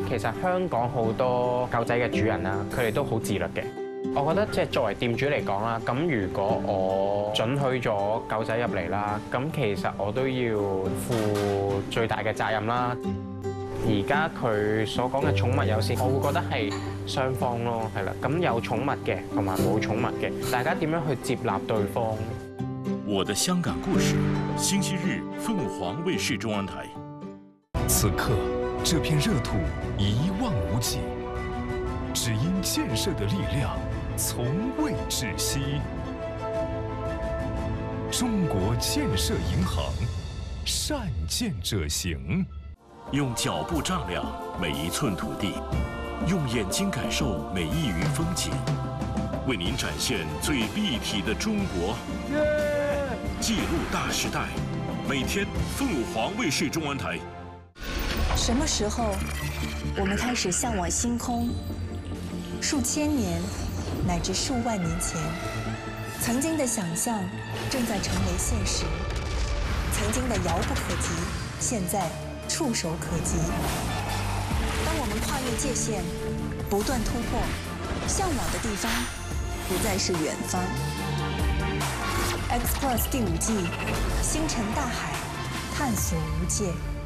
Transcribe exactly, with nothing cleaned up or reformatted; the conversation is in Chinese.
其實香港好多狗仔嘅主人啦，佢哋都好自律嘅。我覺得即係作為店主嚟講啦，咁如果我准許咗狗仔入嚟啦，咁其實我都要負最大嘅責任啦。而家佢所講嘅寵物友善，我會覺得係雙方咯，係啦。咁有寵物嘅同埋冇寵物嘅，大家點樣去接納對方？ 我的香港故事，星期日凤凰卫視中央台。 此刻，这片热土一望无际，只因建设的力量从未止息。中国建设银行，善建者行。 用脚步丈量每一寸土地，用眼睛感受每一隅风景，为您展现最立体的中国。记录大时代，每天凤凰卫视中文台。 什么时候，我们开始向往星空？数千年，乃至数万年前，曾经的想象正在成为现实，曾经的遥不可及，现在触手可及。当我们跨越界限，不断突破，向往的地方不再是远方。X Plus 第五季，星辰大海，探索无界。